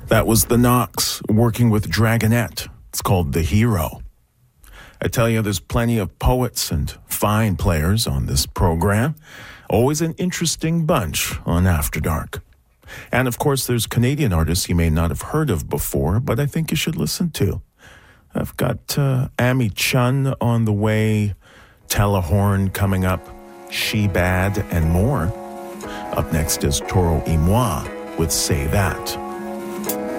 That was the Knox working with Dragonette. It's called The Hero. I tell you, there's plenty of poets and fine players on this program. Always an interesting bunch on After Dark. And of course, there's Canadian artists you may not have heard of before, but I think you should listen to. I've got Amy Chun on the way, Telehorn coming up, She Bad, and more. Up next is Toro y Moi with Say That.